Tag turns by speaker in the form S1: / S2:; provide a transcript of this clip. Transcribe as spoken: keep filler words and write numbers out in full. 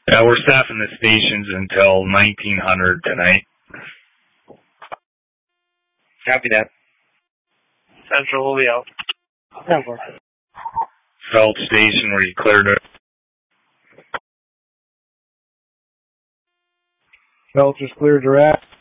S1: Yeah, we're staffing the stations until nineteen hundred tonight.
S2: Copy that.
S3: Central will be out.
S4: Denver.
S1: Felt station where you cleared it.
S4: Felt just cleared your ass.